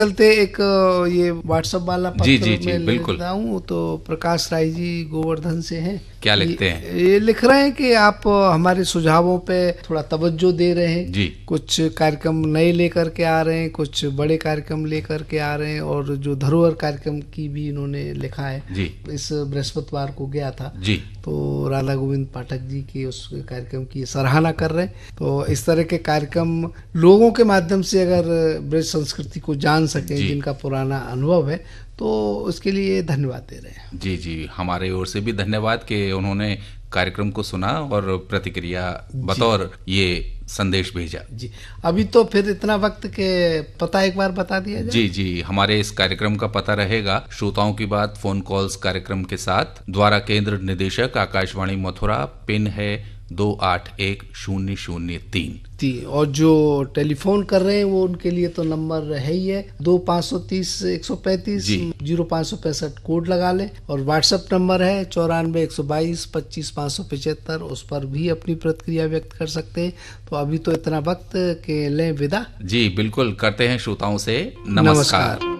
चलते एक ये व्हाट्सएप वाला जी पत्र जी जी मैं बिल्कुल। लेता हूँ। तो प्रकाश राय जी गोवर्धन से हैं। क्या लिखते हैं? ये लिख रहे हैं कि आप हमारे सुझावों पे थोड़ा तवज्जो दे रहे हैं। जी कुछ कार्यक्रम नए लेकर के आ रहे हैं, कुछ बड़े कार्यक्रम लेकर के आ रहे हैं, और जो धरोहर कार्यक्रम की भी इन्होंने लिखा है। जी इस बृहस्पतिवार को गया था, जी तो राधा गोविंद पाठक जी के उस कार्यक्रम की सराहना कर रहे हैं। तो इस तरह के कार्यक्रम लोगों के माध्यम से अगर ब्रज संस्कृति को जान सकें, जी जिनका पुराना अनुभव है, तो उसके लिए धन्यवाद दे रहे हैं। जी जी, हमारे ओर से भी धन्यवाद कि उन्होंने कार्यक्रम को सुना और प्रतिक्रिया बतौर ये संदेश भेजा। जी, अभी तो फिर इतना वक्त के पता एक बार बता दिया जाए। जी जी, हमारे इस कार्यक्रम का पता रहेगा श्रोताओं की बात फोन कॉल्स कार्यक्रम के साथ। द्वारा केंद्र निदेशक आकाशवाणी मथुरा, पिन है 281003। और जो टेलीफोन कर रहे हैं वो उनके लिए तो नंबर है ही है 2530-135 जी 0565 कोड लगा लें। और व्हाट्सएप नंबर है 94-122-25-575, उस पर भी अपनी प्रतिक्रिया व्यक्त कर सकते हैं। तो अभी तो इतना वक्त के लें विदा। जी बिल्कुल, करते हैं श्रोताओं से नमस्कार।